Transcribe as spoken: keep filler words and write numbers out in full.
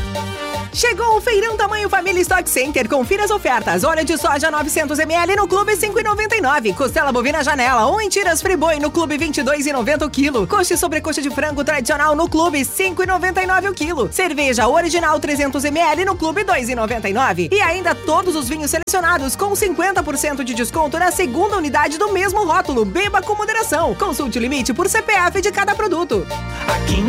Chegou o Feirão Tamanho Família Stock Center. Confira as ofertas. Óleo de soja novecentos mililitros no Clube cinco e noventa e nove. Costela bovina Janela ou em tiras Friboi no Clube vinte e dois e noventa o quilo. Coxa e sobrecoxa de frango tradicional no Clube cinco e noventa e nove o quilo. Cerveja original trezentos mililitros no Clube dois e noventa e nove. E ainda todos os vinhos selecionados com cinquenta por cento de desconto na segunda unidade do mesmo rótulo. Beba com moderação. Consulte o limite por C P F de cada produto. Aqui